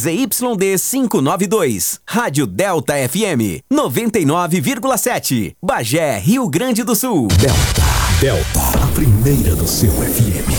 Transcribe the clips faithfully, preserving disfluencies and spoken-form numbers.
Z Y D quinhentos e noventa e dois. Rádio Delta F M noventa e nove vírgula sete. Bagé, Rio Grande do Sul. Delta, Delta, a primeira do seu F M.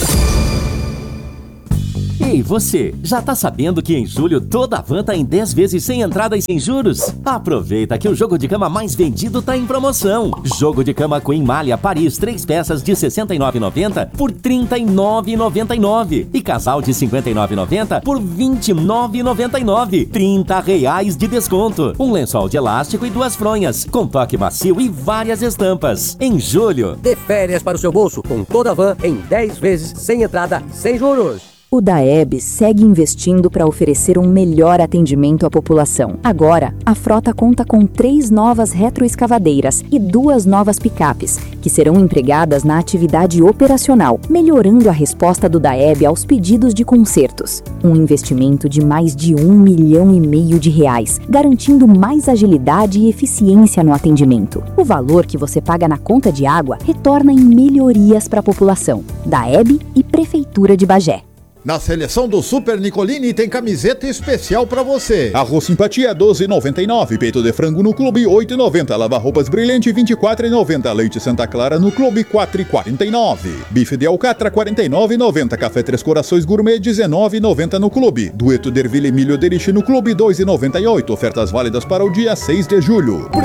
Ei, você, já tá sabendo que em julho toda a van tá em dez vezes sem entrada e sem juros? Aproveita que o jogo de cama mais vendido tá em promoção. Jogo de cama Queen Malha Paris, três peças de sessenta e nove reais e noventa centavos por trinta e nove reais e noventa e nove centavos. E casal de cinquenta e nove reais e noventa centavos por vinte e nove reais e noventa e nove centavos. trinta reais de desconto. Um lençol de elástico e duas fronhas, com toque macio e várias estampas. Em julho, dê férias para o seu bolso com toda a van em dez vezes sem entrada e sem juros. O Daeb segue investindo para oferecer um melhor atendimento à população. Agora, a frota conta com três novas retroescavadeiras e duas novas picapes, que serão empregadas na atividade operacional, melhorando a resposta do Daeb aos pedidos de consertos. Um investimento de mais de um milhão e meio de reais, garantindo mais agilidade e eficiência no atendimento. O valor que você paga na conta de água retorna em melhorias para a população. Daeb e Prefeitura de Bagé. Na seleção do Super Nicolini tem camiseta especial pra você. Arroz Simpatia doze reais e noventa e nove, peito de frango no Clube oito reais e noventa, lava roupas Brilhante vinte e quatro reais e noventa, leite Santa Clara no Clube quatro reais e quarenta e nove, bife de alcatra quarenta e nove reais e noventa, café Três Corações Gourmet dezenove reais e noventa no Clube, dueto de ervilha e milho Deriche no Clube dois reais e noventa e oito, ofertas válidas para o dia seis de julho.